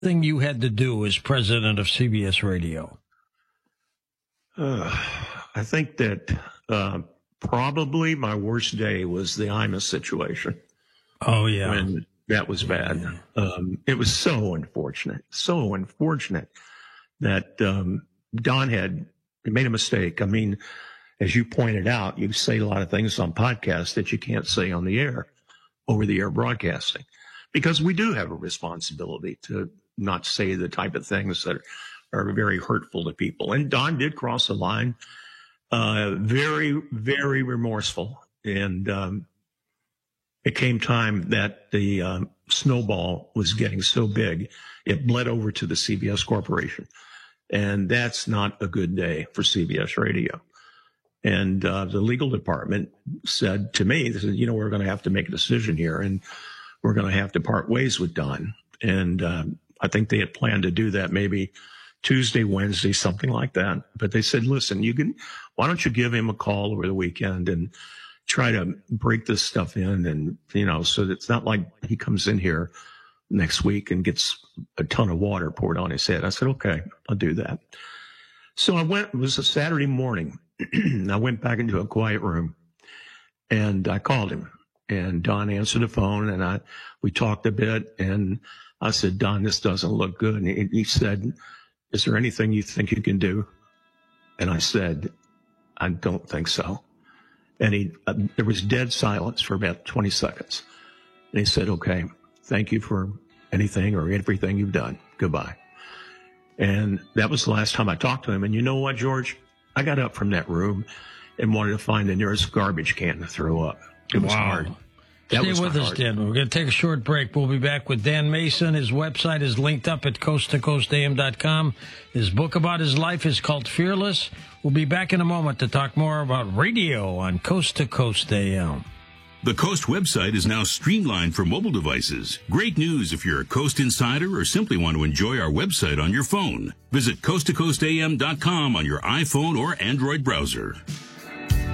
thing you had to do as president of CBS Radio? I think that probably my worst day was the Imus situation. Oh, yeah. When that was bad. Yeah. It was so unfortunate that Don had made a mistake. I mean, as you pointed out, you say a lot of things on podcasts that you can't say on the air, over the air broadcasting, because we do have a responsibility to not say the type of things that are very hurtful to people. And Don did cross the line, very, very remorseful. And it came time that the snowball was getting so big, it bled over to the CBS Corporation. And that's not a good day for CBS Radio. And the legal department said to me, they said, we're going to have to make a decision here, and we're going to have to part ways with Don. And I think they had planned to do that maybe Tuesday, Wednesday, something like that. But they said, listen, why don't you give him a call over the weekend and try to break this stuff in, and, so that it's not like he comes in here next week and gets a ton of water poured on his head. I said, okay, I'll do that. So it was a Saturday morning. I went back into a quiet room and I called him, and Don answered the phone, and we talked a bit, and I said, Don, this doesn't look good. And he said, is there anything you think you can do? And I said, I don't think so. And there was dead silence for about 20 seconds. And he said, okay, thank you for anything or everything you've done. Goodbye. And that was the last time I talked to him. And you know what, George? I got up from that room and wanted to find the nearest garbage can to throw up. It was hard. Stay with us, Dan. We're going to take a short break. We'll be back with Dan Mason. His website is linked up at coasttocoastam.com. His book about his life is called Fearless. We'll be back in a moment to talk more about radio on Coast to Coast AM. The Coast website is now streamlined for mobile devices. Great news if you're a Coast insider or simply want to enjoy our website on your phone. Visit coasttocoastam.com on your iPhone or Android browser.